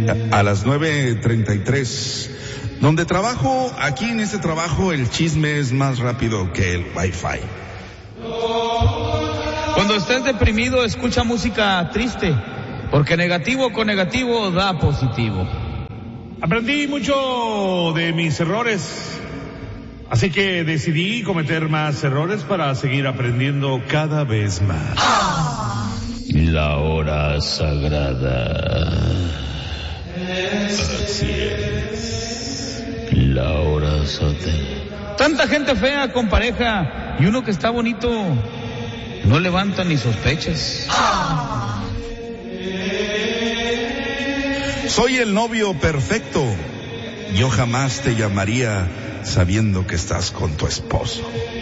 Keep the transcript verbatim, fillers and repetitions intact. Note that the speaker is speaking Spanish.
a las nueve treinta y tres. Donde trabajo, aquí en este trabajo el chisme es más rápido que el wifi. Cuando estés deprimido, escucha música triste, porque negativo con negativo da positivo. Aprendí mucho de mis errores, así que decidí cometer más errores para seguir aprendiendo cada vez más. La hora sagrada. Así es. La hora sagrada. Tanta gente fea con pareja y uno que está bonito no levanta ni sospechas. Soy el novio perfecto. Yo jamás te llamaría sabiendo que estás con tu esposo.